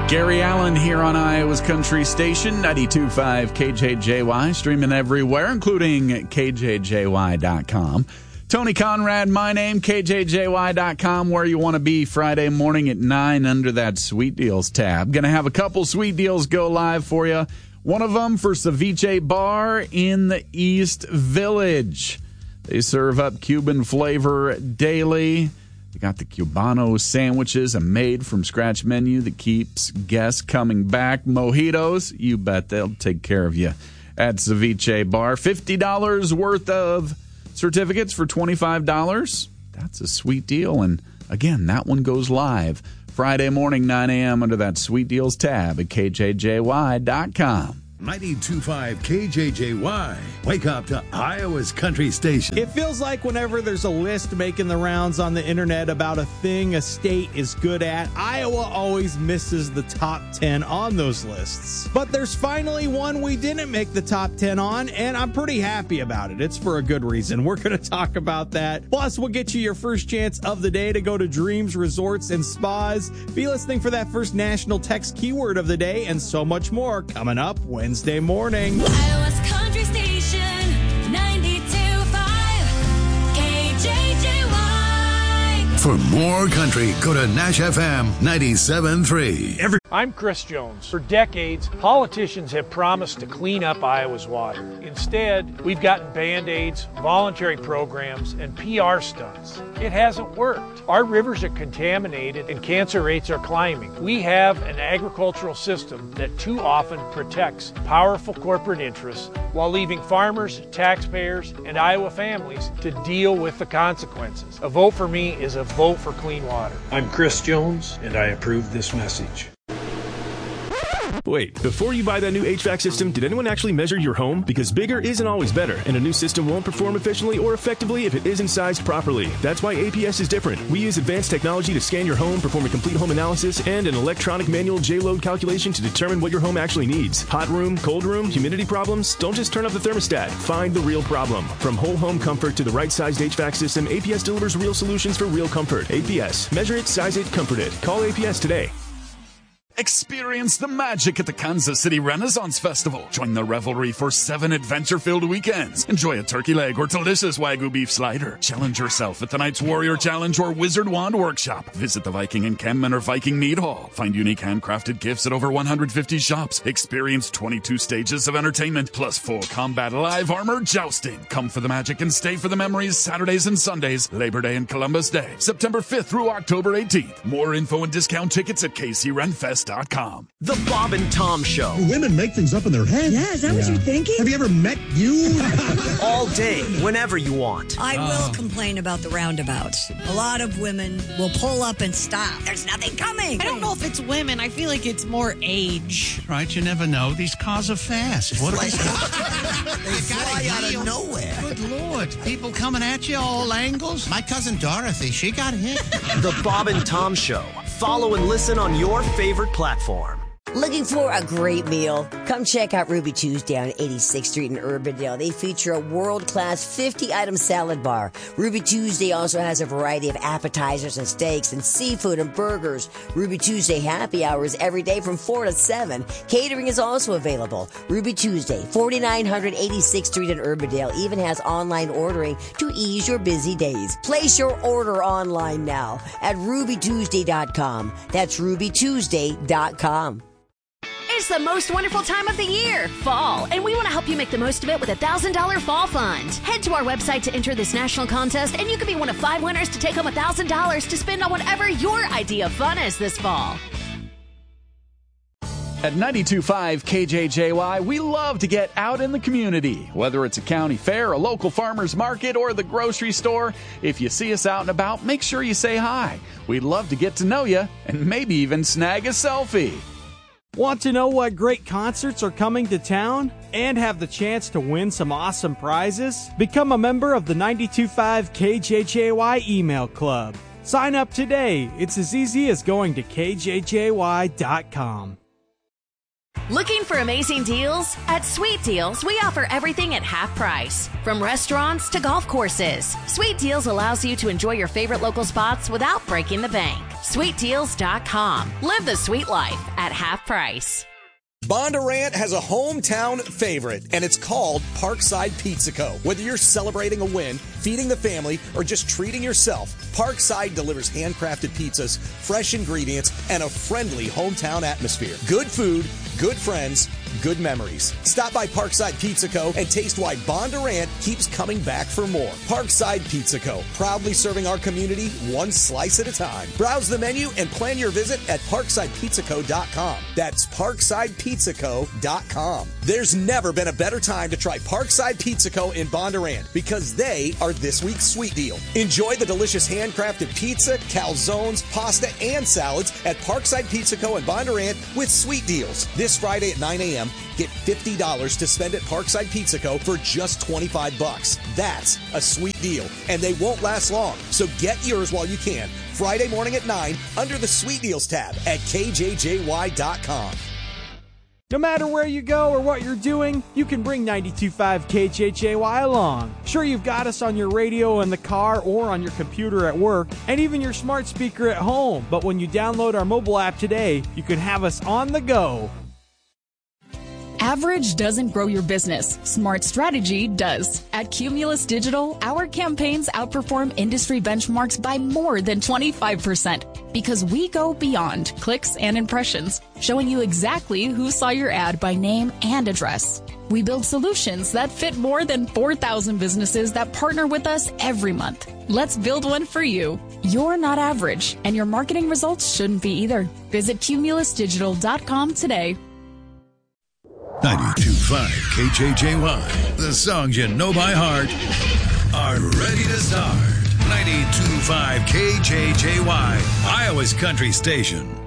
Gary Allen here on Iowa's Country Station, 92.5 KJJY, streaming everywhere, including KJJY.com. Tony Conrad, my name, KJJY.com, where you want to be Friday morning at 9 under that Sweet Deals tab. Going to have a couple Sweet Deals go live for you. One of them for Ceviche Bar in the East Village. They serve up Cuban flavor daily. They got the Cubano sandwiches, a made-from-scratch menu that keeps guests coming back. Mojitos, you bet they'll take care of you at Ceviche Bar. $50 worth of certificates for $25. That's a sweet deal. And again, that one goes live Friday morning, 9 a.m. under that Sweet Deals tab at KJJY.com. 92.5 KJJY. Wake up to Iowa's Country Station. It feels like whenever there's a list making the rounds on the internet about a thing a state is good at, Iowa always misses the top 10 on those lists. But there's finally one we didn't make the top 10 on, and I'm pretty happy about it. It's for a good reason. We're going to talk about that. Plus, we'll get you your first chance of the day to go to Dreams Resorts and Spas. Be listening for that first national text keyword of the day, and so much more coming up Wednesday morning. Iowa's Country Station, 92.5 KJJY. For more country, go to Nash FM 97.3. I'm Chris Jones. For decades, politicians have promised to clean up Iowa's water. Instead, we've gotten Band-Aids, voluntary programs, and PR stunts. It hasn't worked. Our rivers are contaminated and cancer rates are climbing. We have an agricultural system that too often protects powerful corporate interests while leaving farmers, taxpayers, and Iowa families to deal with the consequences. A vote for me is a vote for clean water. I'm Chris Jones, and I approve this message. Wait, before you buy that new HVAC system, did anyone actually measure your home? Because bigger isn't always better, and a new system won't perform efficiently or effectively if it isn't sized properly. That's why APS is different. We use advanced technology to scan your home, perform a complete home analysis, and an electronic manual J-load calculation to determine what your home actually needs. Hot room, cold room, humidity problems? Don't just turn up the thermostat. Find the real problem. From whole home comfort to the right-sized HVAC system, APS delivers real solutions for real comfort. APS. Measure it, size it, comfort it. Call APS today. Experience the magic at the Kansas City Renaissance Festival. Join the revelry for 7 adventure-filled weekends. Enjoy a turkey leg or delicious Wagyu beef slider. Challenge yourself at the Knight's Warrior Challenge or Wizard Wand Workshop. Visit the Viking Encampment or Viking Mead Hall. Find unique handcrafted gifts at over 150 shops. Experience 22 stages of entertainment, plus full combat live armor jousting. Come for the magic and stay for the memories Saturdays and Sundays, Labor Day and Columbus Day, September 5th through October 18th. More info and discount tickets at KCRenfest.com. The Bob and Tom Show. Women make things up in their heads. Yeah, is that what you're thinking? Have you ever met you? All day, whenever you want. I will complain about the roundabouts. A lot of women will pull up and stop. There's nothing coming. I don't know if it's women. I feel like it's more age. Right, you never know. These cars are fast. What They fly out of nowhere. Good Lord. People coming at you all angles. My cousin Dorothy, she got hit. The Bob and Tom Show. Follow and listen on your favorite platform. Looking for a great meal? Come check out Ruby Tuesday on 86th Street in Urbandale. They feature a world-class 50-item salad bar. Ruby Tuesday also has a variety of appetizers and steaks and seafood and burgers. Ruby Tuesday happy hours every day from 4 to 7. Catering is also available. Ruby Tuesday, 4900 86th Street in Urbandale, even has online ordering to ease your busy days. Place your order online now at rubytuesday.com. That's rubytuesday.com. It's the most wonderful time of the year, fall, and we want to help you make the most of it with a $1,000 fall fund. Head to our website to enter this national contest, and you could be one of 5 winners to take home $1,000 to spend on whatever your idea of fun is this fall. At 92.5 KJJY, we love to get out in the community. Whether it's a county fair, a local farmer's market, or the grocery store, if you see us out and about, make sure you say hi. We'd love to get to know you and maybe even snag a selfie. Want to know what great concerts are coming to town and have the chance to win some awesome prizes? Become a member of the 92.5 KJJY email club. Sign up today. It's as easy as going to kjjy.com. Looking for amazing deals? At Sweet Deals, we offer everything at half price. From restaurants to golf courses, Sweet Deals allows you to enjoy your favorite local spots without breaking the bank. SweetDeals.com. Live the sweet life at half price. Bondurant has a hometown favorite, and it's called Parkside Pizza Co. Whether you're celebrating a win, feeding the family, or just treating yourself, Parkside delivers handcrafted pizzas, fresh ingredients, and a friendly hometown atmosphere. Good food, good friends, good memories. Stop by Parkside Pizza Co. and taste why Bondurant keeps coming back for more. Parkside Pizza Co. Proudly serving our community one slice at a time. Browse the menu and plan your visit at ParksidePizzaCo.com. That's ParksidePizzaCo.com. There's never been a better time to try Parkside Pizza Co. in Bondurant because they are this week's sweet deal. Enjoy the delicious handcrafted pizza, calzones, pasta, and salads at Parkside Pizza Co. in Bondurant with sweet deals. This Friday at 9 a.m., get $50 to spend at Parkside Pizza Co. for just $25. That's a sweet deal, and they won't last long. So get yours while you can. Friday morning at 9 under the Sweet Deals tab at KJJY.com. No matter where you go or what you're doing, you can bring 92.5 KJJY along. Sure, you've got us on your radio in the car or on your computer at work, and even your smart speaker at home. But when you download our mobile app today, you can have us on the go. Average doesn't grow your business. Smart strategy does. At Cumulus Digital, our campaigns outperform industry benchmarks by more than 25% because we go beyond clicks and impressions, showing you exactly who saw your ad by name and address. We build solutions that fit more than 4,000 businesses that partner with us every month. Let's build one for you. You're not average, and your marketing results shouldn't be either. Visit cumulusdigital.com today. 92.5 KJJY. The songs you know by heart are ready to start. 92.5 KJJY, Iowa's country station.